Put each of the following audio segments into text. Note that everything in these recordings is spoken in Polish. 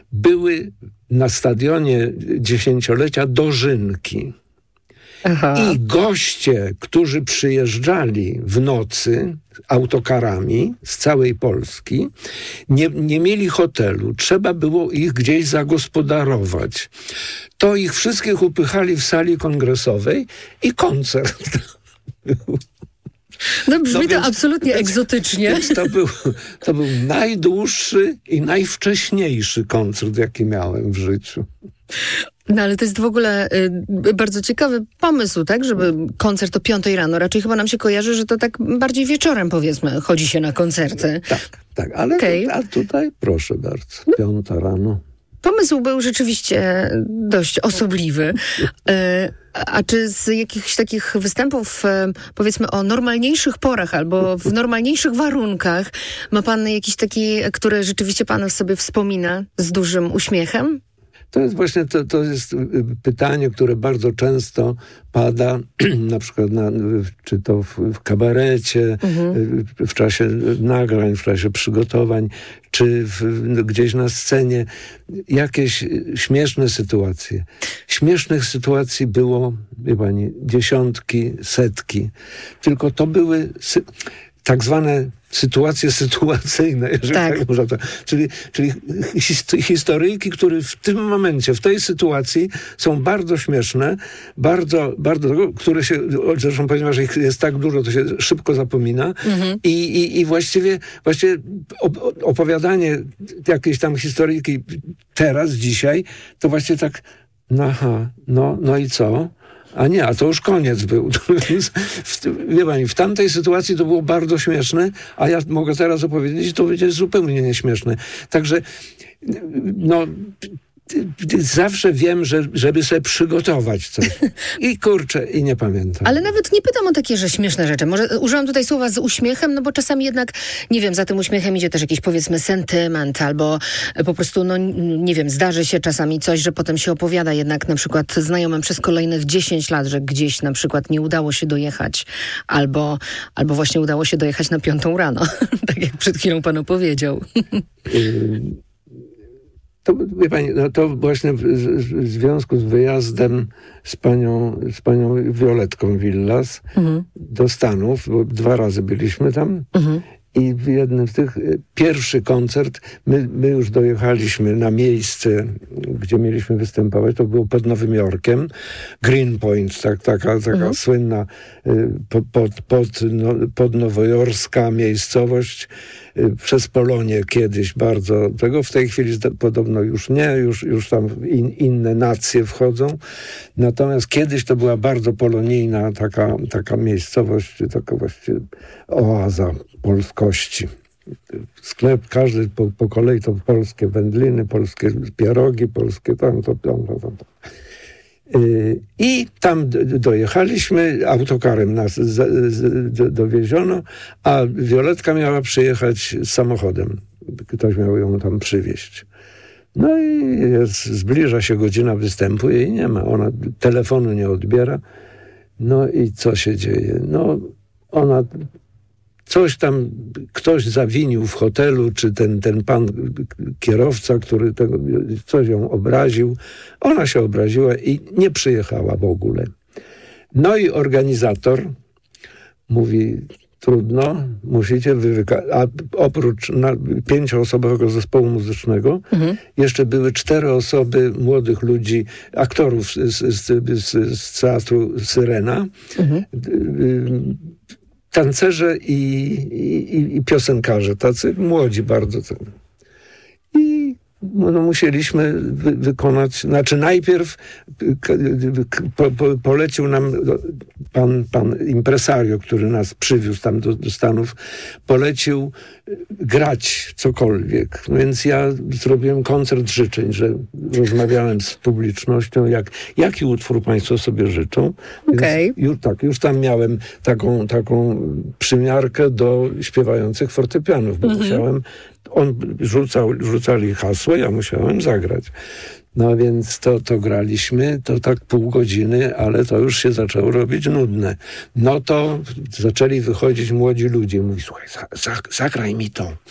były na stadionie dziesięciolecia dożynki. Aha. I goście, którzy przyjeżdżali w nocy autokarami z całej Polski, nie mieli hotelu. Trzeba było ich gdzieś zagospodarować. To ich wszystkich upychali w sali kongresowej i koncert. No brzmi to absolutnie egzotycznie. Więc to był najdłuższy i najwcześniejszy koncert, jaki miałem w życiu. No ale to jest w ogóle bardzo ciekawy pomysł, tak? Żeby koncert o 5 rano. Raczej chyba nam się kojarzy, że to tak bardziej wieczorem, powiedzmy, chodzi się na koncerty. Tak, ale Okay. A tutaj proszę bardzo, 5 rano. Pomysł był rzeczywiście dość osobliwy. A czy z jakichś takich występów, powiedzmy o normalniejszych porach albo w normalniejszych warunkach, ma pan jakiś taki, który rzeczywiście pan sobie wspomina z dużym uśmiechem? To jest właśnie to jest pytanie, które bardzo często pada, na przykład czy to w kabarecie, w czasie nagrań, w czasie przygotowań, czy gdzieś na scenie. Jakieś śmieszne sytuacje. Śmiesznych sytuacji było, wie pani, dziesiątki, setki. Tylko to były tak zwane sytuacje sytuacyjne, jeżeli tak można to. Czyli historyjki, które w tym momencie, w tej sytuacji są bardzo śmieszne, bardzo, które się, zresztą ponieważ ich jest tak dużo, to się szybko zapomina. I właściwie opowiadanie jakiejś tam historyjki teraz, dzisiaj, to właśnie tak, no i co? A nie, a to już koniec był. Wie pani, w tamtej sytuacji to było bardzo śmieszne, a ja mogę teraz opowiedzieć i to będzie zupełnie nieśmieszne. Także, zawsze wiem, żeby sobie przygotować coś. I kurczę, i nie pamiętam. Ale nawet nie pytam o takie, że śmieszne rzeczy. Może użyłam tutaj słowa z uśmiechem, no bo czasami jednak, nie wiem, za tym uśmiechem idzie też jakiś, powiedzmy, sentyment, albo po prostu, nie wiem, zdarzy się czasami coś, że potem się opowiada jednak na przykład znajomym przez kolejnych 10 lat, że gdzieś na przykład nie udało się dojechać, albo właśnie udało się dojechać na 5 rano. Tak jak przed chwilą pan opowiedział. To, wie pani, to właśnie w związku z wyjazdem z panią Violetką Villas do Stanów, bo 2 razy byliśmy tam i w jednym z tych, pierwszy koncert, my już dojechaliśmy na miejsce, gdzie mieliśmy występować, to było pod Nowym Jorkiem, Greenpoint, taka słynna podnowojorska miejscowość, przez Polonię kiedyś bardzo tego, w tej chwili podobno już nie, już tam inne nacje wchodzą. Natomiast kiedyś to była bardzo polonijna taka miejscowość, taka właściwie oaza polskości. Sklep, każdy po kolei to polskie wędliny, polskie pierogi, polskie tam. I tam dojechaliśmy, autokarem nas dowieziono, a Violetka miała przyjechać samochodem. Ktoś miał ją tam przywieźć. No i zbliża się godzina występu, jej nie ma. Ona telefonu nie odbiera. No i co się dzieje? No ona coś tam, ktoś zawinił w hotelu, czy ten pan kierowca, który coś ją obraził. Ona się obraziła i nie przyjechała w ogóle. No i organizator mówi, trudno, musicie a oprócz 5-osobowego zespołu muzycznego jeszcze były 4 osoby młodych ludzi, aktorów z teatru Syrena, tancerze i piosenkarze, tacy młodzi bardzo. I musieliśmy wykonać, najpierw polecił nam pan impresario, który nas przywiózł tam do Stanów, polecił grać cokolwiek. Więc ja zrobiłem koncert życzeń, że rozmawiałem z publicznością, jaki utwór państwo sobie życzą. Okay. Już tam miałem taką przymiarkę do śpiewających fortepianów, bo musiałem, rzucali hasło, ja musiałem zagrać. No więc to graliśmy, to tak pół godziny, ale to już się zaczęło robić nudne. No to zaczęli wychodzić młodzi ludzie. Mówi, słuchaj, zagraj mi to.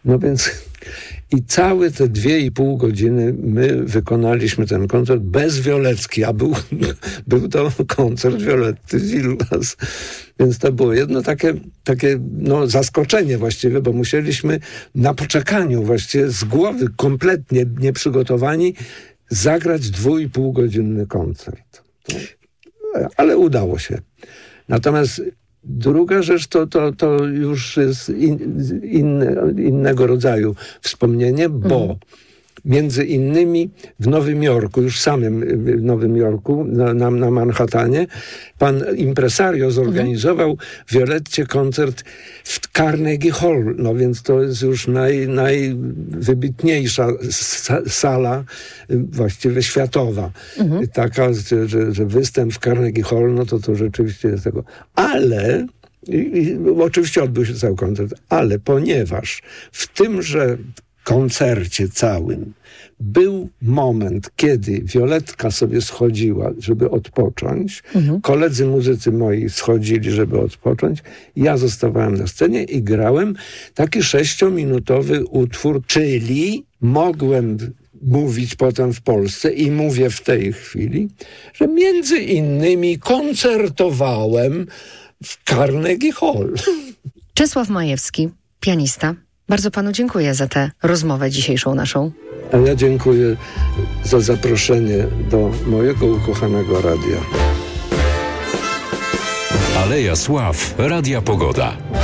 No więc i całe te 2,5 godziny my wykonaliśmy ten koncert bez Violecki, a był to koncert Violetty Villas. Więc to było jedno takie zaskoczenie właściwie, bo musieliśmy na poczekaniu właściwie z głowy kompletnie nieprzygotowani zagrać 2,5-godzinny koncert. Ale udało się. Natomiast druga rzecz to już jest innego rodzaju wspomnienie, bo między innymi w Nowym Jorku, już samym w Nowym Jorku, na Manhattanie, pan impresario zorganizował Violetcie koncert w Carnegie Hall. No więc to jest już najwybitniejsza sala, właściwie światowa. Taka, że występ w Carnegie Hall, no to rzeczywiście jest tego. Ale oczywiście odbył się cały koncert, ale ponieważ w tymże koncercie całym był moment, kiedy Violetka sobie schodziła, żeby odpocząć. Koledzy muzycy moi schodzili, żeby odpocząć. Ja zostawałem na scenie i grałem taki 6-minutowy utwór, czyli mogłem mówić potem w Polsce i mówię w tej chwili, że między innymi koncertowałem w Carnegie Hall. Czesław Majewski, pianista. Bardzo panu dziękuję za tę rozmowę dzisiejszą naszą. A ja dziękuję za zaproszenie do mojego ukochanego radia. Aleja Sław, Radia Pogoda.